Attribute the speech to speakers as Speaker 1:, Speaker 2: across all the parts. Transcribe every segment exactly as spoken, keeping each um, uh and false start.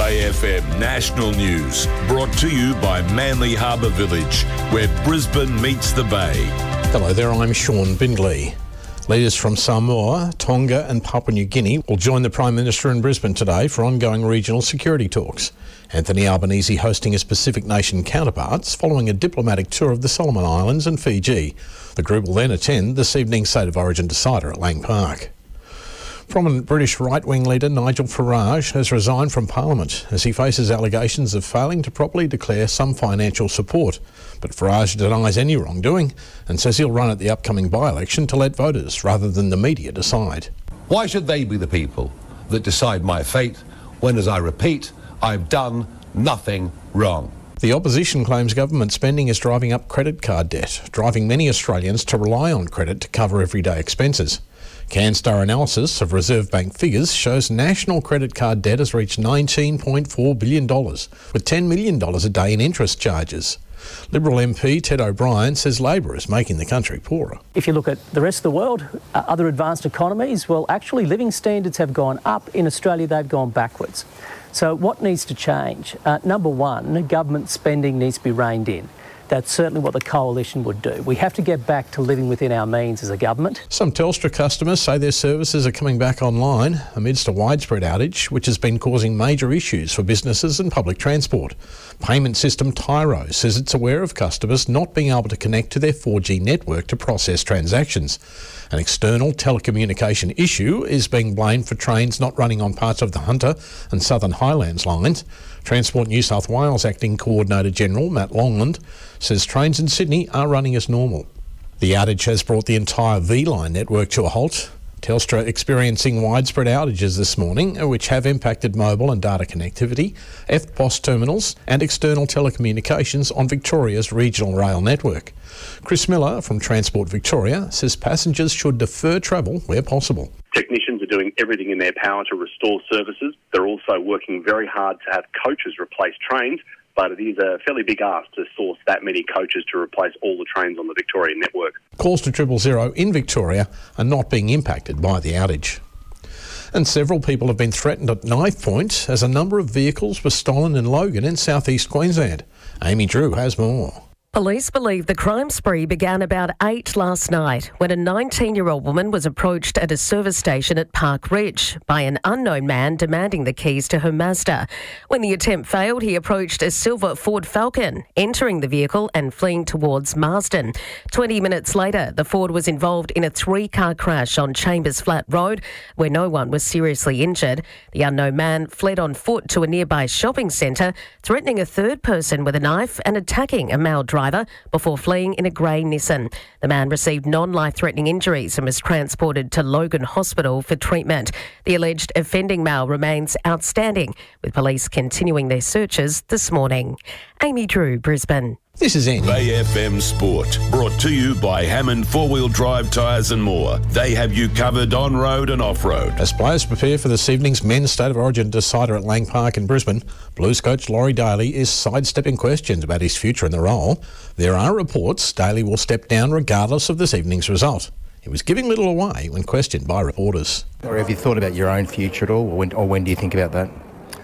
Speaker 1: Bay F M National News, brought to you by Manly Harbour Village, where Brisbane meets the Bay.
Speaker 2: Hello there, I'm Sean Bindley. Leaders from Samoa, Tonga and Papua New Guinea will join the Prime Minister in Brisbane today for ongoing regional security talks. Anthony Albanese hosting his Pacific nation counterparts following a diplomatic tour of the Solomon Islands and Fiji. The group will then attend this evening's State of Origin decider at Lang Park. Prominent British right-wing leader Nigel Farage has resigned from Parliament as he faces allegations of failing to properly declare some financial support. But Farage denies any wrongdoing and says he'll run at the upcoming by-election to let voters rather than the media decide.
Speaker 3: Why should they be the people that decide my fate when, as I repeat, I've done nothing wrong?
Speaker 2: The opposition claims government spending is driving up credit card debt, driving many Australians to rely on credit to cover everyday expenses. CanStar analysis of Reserve Bank figures shows national credit card debt has reached nineteen point four billion dollars, with ten million dollars a day in interest charges. Liberal M P Ted O'Brien says Labor is making the country poorer.
Speaker 4: If you look at the rest of the world, uh, other advanced economies, well, actually living standards have gone up. In Australia, they've gone backwards. So what needs to change? Uh, number one, government spending needs to be reined in. That's certainly what the coalition would do. We have to get back to living within our means as a government.
Speaker 2: Some Telstra customers say their services are coming back online amidst a widespread outage, which has been causing major issues for businesses and public transport. Payment system Tyro says it's aware of customers not being able to connect to their four G network to process transactions. An external telecommunication issue is being blamed for trains not running on parts of the Hunter and Southern Highlands lines. Transport New South Wales Acting Coordinator General Matt Longland says trains in Sydney are running as normal. The outage has brought the entire V-Line network to a halt. Telstra experiencing widespread outages this morning, which have impacted mobile and data connectivity, F P O S terminals and external telecommunications on Victoria's regional rail network. Chris Miller from Transport Victoria says passengers should defer travel where possible.
Speaker 5: Technicians are doing everything in their power to restore services. They're also working very hard to have coaches replace trains, but it is a fairly big ask to source that many coaches to replace all the trains on the Victorian network. Calls to triple zero in Victoria are not being impacted by the outage. And several people have been threatened at knife point as a number of vehicles were stolen in Logan in southeast Queensland. Amy Drew has more.
Speaker 6: Police believe the crime spree began about eight last night when a nineteen-year-old woman was approached at a service station at Park Ridge by an unknown man demanding the keys to her Mazda. When the attempt failed, he approached a silver Ford Falcon, entering the vehicle and fleeing towards Marsden. Twenty minutes later, the Ford was involved in a three-car crash on Chambers Flat Road, where no one was seriously injured. The unknown man fled on foot to a nearby shopping centre, threatening a third person with a knife and attacking a male driver before fleeing in a grey Nissan. The man received non-life-threatening injuries and was transported to Logan Hospital for treatment. The alleged offending male remains outstanding, with police continuing their searches this morning. Amy Drew, Brisbane.
Speaker 2: This is Andy.
Speaker 1: Bay F M Sport, brought to you by Hammond four-wheel drive tyres and more. They have you covered on-road and off-road.
Speaker 2: As players prepare for this evening's men's State of Origin decider at Lang Park in Brisbane, Blues coach Laurie Daly is sidestepping questions about his future in the role. There are reports Daly will step down regardless of this evening's result. He was giving little away when questioned by reporters.
Speaker 7: Or have you thought about your own future at all, or when, or when do you think about that?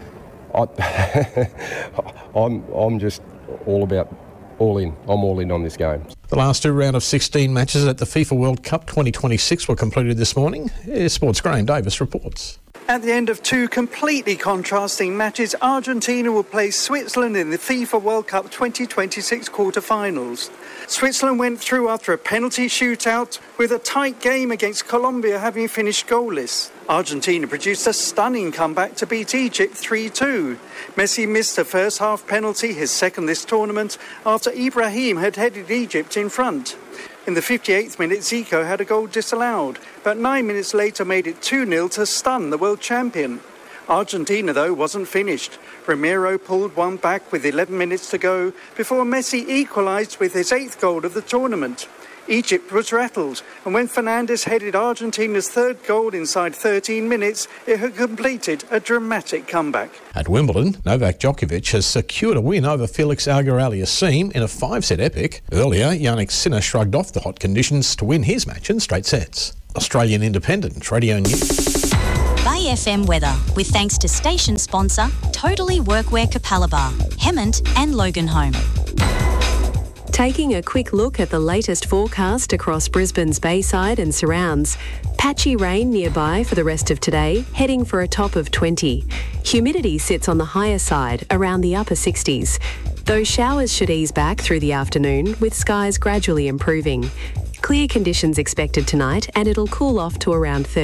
Speaker 8: I, I'm, I'm just all about all in. I'm all in on this game.
Speaker 2: The last two round of sixteen matches at the FIFA World Cup twenty twenty-six were completed this morning. Sports Graham Davis reports.
Speaker 9: At the end of two completely contrasting matches, Argentina will play Switzerland in the FIFA World Cup twenty twenty-six quarter-finals. Switzerland went through after a penalty shootout, with a tight game against Colombia having finished goalless. Argentina produced a stunning comeback to beat Egypt three two. Messi missed a first-half penalty, his second this tournament, after Ibrahim had headed Egypt in front. In the fifty-eighth minute, Zico had a goal disallowed, but nine minutes later made it two nil to stun the world champion. Argentina, though, wasn't finished. Romero pulled one back with eleven minutes to go before Messi equalised with his eighth goal of the tournament. Egypt was rattled, and when Fernandes headed Argentina's third goal inside thirteen minutes, it had completed a dramatic comeback.
Speaker 2: At Wimbledon, Novak Djokovic has secured a win over Felix Auger-Aliassime in a five-set epic. Earlier, Jannik Sinner shrugged off the hot conditions to win his match in straight sets. Australian Independent Radio News.
Speaker 10: Bay Today F M weather, with thanks to station sponsor Totally Workwear Capalaba, Hemmant and Loganholme.
Speaker 11: Taking a quick look at the latest forecast across Brisbane's Bayside and surrounds. Patchy rain nearby for the rest of today, heading for a top of twenty. Humidity sits on the higher side, around the upper sixties. Those showers should ease back through the afternoon, with skies gradually improving. Clear conditions expected tonight, and it'll cool off to around thirty.